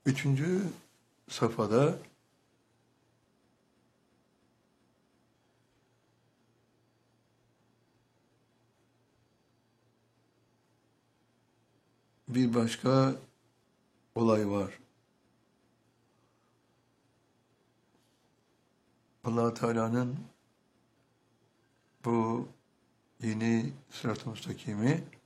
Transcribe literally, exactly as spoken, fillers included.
Üçüncü safhada bir başka olay var. Allah Teala'nın bu yeni sırat-ı müstakimi